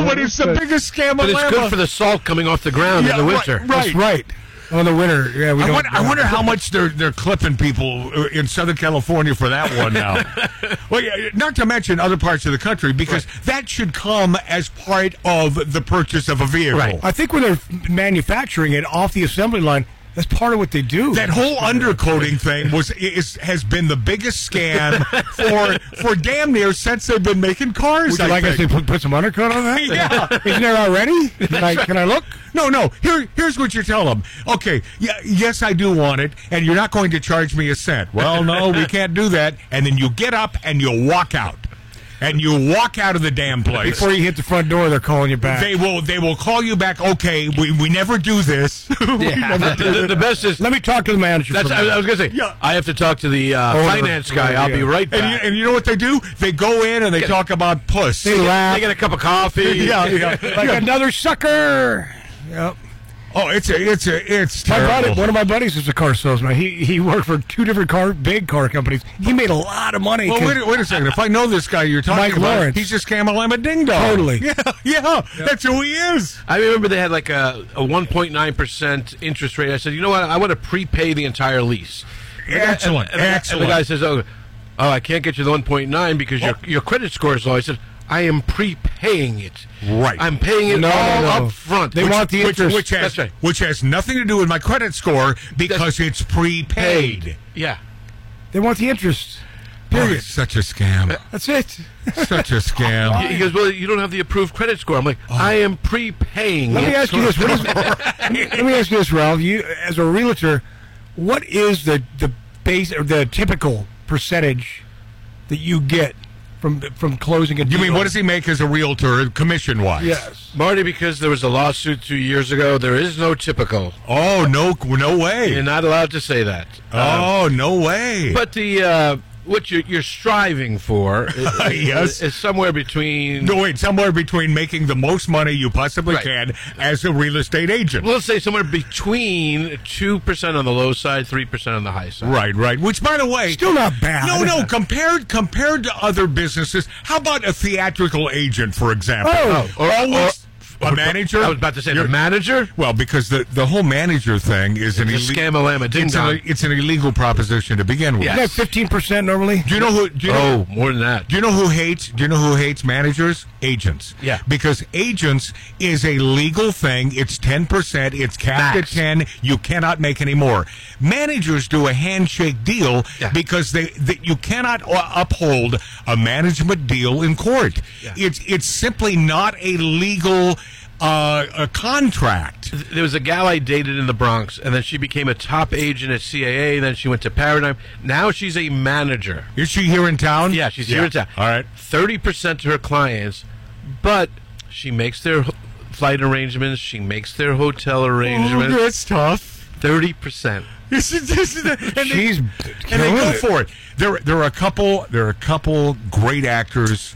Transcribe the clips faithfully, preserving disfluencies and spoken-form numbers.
No, but it's the biggest scam of But it's Lama. good for the salt coming off the ground Yeah, in the right, winter. right. That's right. On the winter, yeah. We I don't, wonder, I wonder how much they're they're clipping people in Southern California for that one now. Well, yeah, not to mention other parts of the country, because right. that should come as part of the purchase of a vehicle. Right. I think when they're manufacturing it off the assembly line, that's part of what they do. That whole undercoating thing was is, has been the biggest scam for for damn near since they've been making cars. Would you I like think. us to put, put some undercoat on that? Yeah. Isn't there already? Can I, can I look? No, no. Here, here's what you tell them. Okay, yeah, yes, I do want it, and you're not going to charge me a cent. Well, no, we can't do that. And then you get up and you walk out. And you walk out of the damn place. Before you hit the front door, they're calling you back. They will They will call you back, okay, we, we never do this. Yeah. the, the, the best is... Let me talk to the manager. That's, I, I was going to say, yeah. I have to talk to the uh, finance guy. I'll yeah. be right back. And you, and you know what they do? They go in and they Get, talk about puss. They laugh. They get a cup of coffee. Yeah, yeah. Like yeah. another sucker. Yep. Oh, it's a, it's a, it's My terrible. buddy, one of my buddies is a car salesman. He he worked for two different car, big car companies. He made a lot of money. Well, wait, a- wait a second. If I know this guy you're talking Mike about, Lawrence. he's just Camelama Ding Dong. Totally. Yeah, yeah, that's who he is. I remember they had like a, a one point nine percent interest rate. I said, you know what? I want to prepay the entire lease. Excellent, and, and, excellent. And the guy says, oh, oh, I can't get you the one point nine because your your credit score is low. I said, I am prepaying it. Right. I'm paying it No, all no, no. up front. They Which- want the which, interest. which has That's right. which has nothing to do with my credit score because it's prepaid. Yeah. They want the interest. Oh, Period. it's such a scam. That's it. Such a scam. He goes, well, you don't have the approved credit score. I'm like, I am prepaying Let it. me ask you this. What is, let, me, let me ask you this, Ralph. You, as a realtor, what is the the base or the typical percentage that you get from from closing a You deal? mean what does he make as a realtor, commission wise? Yes. Marty, because there was a lawsuit two years ago, there is no typical. Oh no, no way. You're not allowed to say that. Um, Oh no way. But the uh, what you're, you're striving for is, Yes. is somewhere between. No, wait, somewhere between making the most money you possibly Right. can as a real estate agent. Let's say somewhere between two percent on the low side, three percent on the high side. Right, right. Which, by the way, Still not bad. no, no. Compared compared to other businesses, how about a theatrical agent, for example? Oh. Or, Always or- a manager. I was about to say You're- the manager. Well, because the the whole manager thing is an It's a ille- scam-a-lama, it's, ding-dong. an, it's an illegal proposition to begin with. Yeah. Isn't that fifteen percent normally? Do you know who? Do you know, Oh, more than that. Do you know who hates? Do you know who hates managers? Agents. Yeah. Because agents is a legal thing. It's ten percent. It's capped Max. at ten. You cannot make any more. Managers do a handshake deal Yeah. because they that you cannot uh, uphold a management deal in court. Yeah. It's it's simply not a legal uh, a contract. There was a gal I dated in the Bronx, and then she became a top agent at C A A. Then she went to Paradigm. Now she's a manager. Is she here in town? Yeah, she's here in town. All right. Thirty percent to her clients, but she makes their ho- flight arrangements. She makes their hotel arrangements. Oh, that's tough. Thirty percent. This is, this is the, and She's they, and they killing go it. for it. There, there are a couple. There are a couple great actors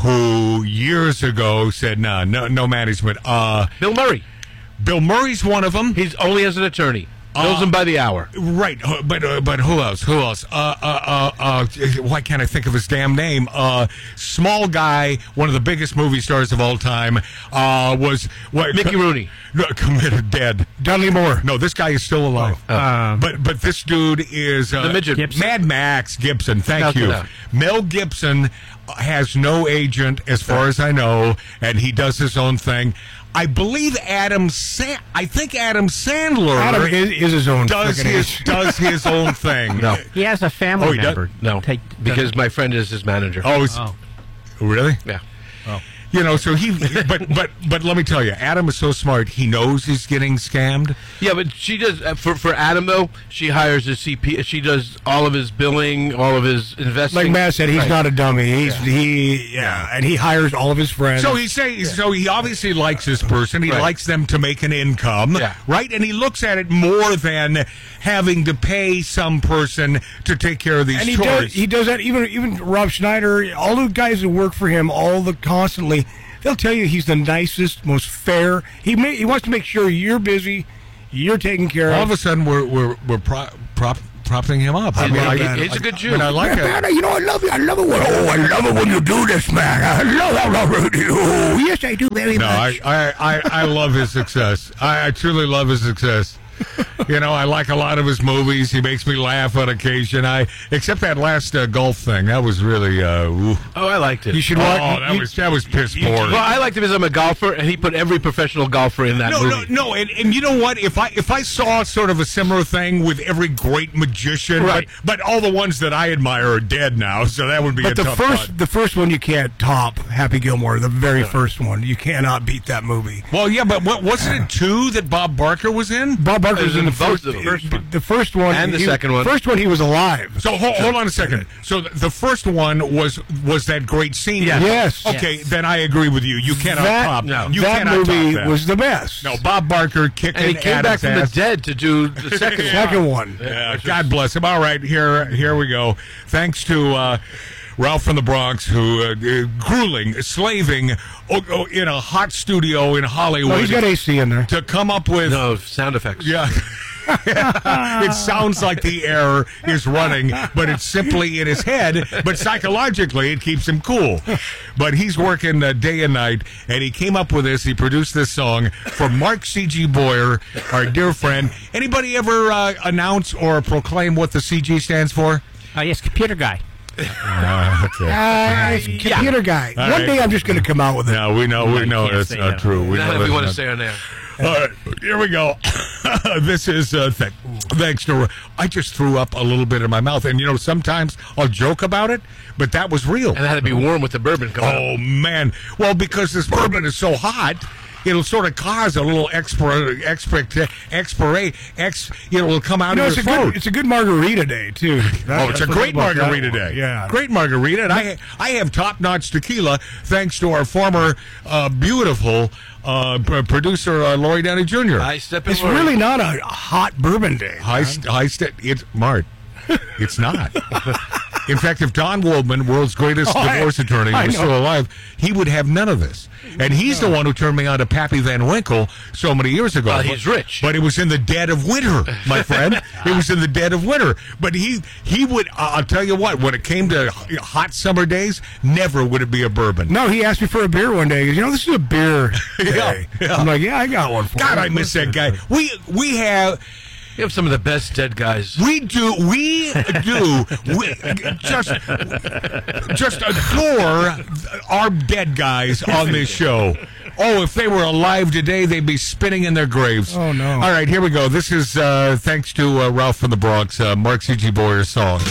who years ago said, "No, no, no management." Uh, Bill Murray. Bill Murray's one of them. He's only as an attorney. Bills Uh, him by the hour. Right, uh, but uh, but who else? Who else? Uh, uh, uh, uh, why can't I think of his damn name? Uh, small guy, one of the biggest movie stars of all time. Uh, was what? Mickey Rooney. No, committed dead. Dudley Moore. No, this guy is still alive. Um, But but this dude is uh, The midget. Gibson? Mad Max Gibson. Thank Okay, you. now. Mel Gibson has no agent, as far as I know, and he does his own thing. I believe Adam. Sa- I think Adam Sandler Adam is, is his own does frickin' his agent. does his own thing. No. he has a family Oh, he does? member. No, Take, because my friend is his manager. Oh, it's, Oh. really? yeah. You know, so he. But but but let me tell you, Adam is so smart. He knows he's getting scammed. Yeah, but she does uh, for for Adam though. She hires a C P. She does all of his billing, all of his investing. Like Matt said, he's Right. not a dummy. He's he yeah, and he hires all of his friends. So he say, so he obviously likes this person. He Right. likes them to make an income, Yeah. right? And he looks at it more than having to pay some person to take care of these and he chores. does he does that even even Rob Schneider, all the guys that work for him, all the constantly. They'll tell you he's the nicest, most fair. He may, he wants to make sure you're busy, you're taken care All of. of a sudden, we're we're we're pro, prop, propping him up. I, mean, love I, that. He's a good Jew. And I like Man, it. you know, I love you. I love it when, oh, I love it when you do this, man. I love, I love it. Oh, yes, I do very No, much. I, I, I, I love his success. I, I truly love his success. You know, I like a lot of his movies. He makes me laugh on occasion. I except that last uh, golf thing. That was really. Uh, ooh. Oh, I liked it. You should Oh, watch. that you- was that was piss poor. Well, I liked him as I'm a golfer, and he put every professional golfer in that No, no, movie. no, and, and you know what? If I if I saw sort of a similar thing with every great magician, Right. but, but all the ones that I admire are dead now, so that would be But a the tough first, cut. the first one you can't top. Happy Gilmore, the very first one. You cannot beat that movie. Well, yeah, but what, wasn't it two that Bob Barker was in? Bob Barker It was was in the in both first, of them. First one. the first one, And the he- second one. First one, he was alive. So hold, hold on a second. So th- the first one was was that great scene. Yes. Yes. Okay, Yes. then I agree with you. You cannot that, top. no. You that cannot movie top that. was the best. no Bob Barker kicking And he came back Adam's from the ass. dead to do the second one. Second one. Yeah, God bless him. All right, here here we go. Thanks to uh, Ralph from the Bronx, who uh, uh, grueling, slaving oh, oh, in a hot studio in Hollywood Oh, he's got A C in there. to come up with. No, sound effects. Yeah. It sounds like the air is running, but it's simply in his head. But psychologically, it keeps him cool. But he's working uh, day and night, and he came up with this. He produced this song for Mark C G. Boyer, our dear friend. Anybody ever uh, announce or proclaim what the C G stands for? Uh, yes, computer guy. Uh, okay. Uh, it's computer guy. All One right. day I'm just going to come out with it. No, we know, we you know can't that's say not that. true. We Not know if that's we want not to stay on there. All right, here we go. This is uh, th- thanks to. I just threw up a little bit in my mouth, and you know sometimes I'll joke about it, but that was real. And it had to be warm with the bourbon coming Oh man! Well, because this bourbon is so hot, it'll sort of cause a little expir, expect, expira, ex. You know, it'll come out You know, of it's your a throat. good, it's a good margarita day too. Oh, it's a great margarita day. Yeah, Great margarita. And I I have top notch tequila thanks to our former uh, beautiful uh, p- producer uh, Lori Downey Junior I step in It's Lori. really not a hot bourbon day. High, st- high st- it's Mart. It's not. In fact, if Don Waldman, world's greatest Oh, I- divorce attorney, I was know. still alive, he would have none of this. And he's the one who turned me on to Pappy Van Winkle so many years ago. Well, he's But- rich. But it was in the dead of winter, my friend. It was in the dead of winter. But he he would, uh, I'll tell you what, when it came to hot summer days, never would it be a bourbon. No, he asked me for a beer one day. He goes, you know, this is a beer day. yeah. I'm like, yeah, I got one for God, you. I miss that guy. We we have You have some of the best dead guys. We do, we do, we just, just adore our dead guys on this show. Oh, if they were alive today, they'd be spinning in their graves. Oh, no. All right, here we go. This is uh, thanks to uh, Ralph from the Bronx, uh, Mark C G. Boyer's song.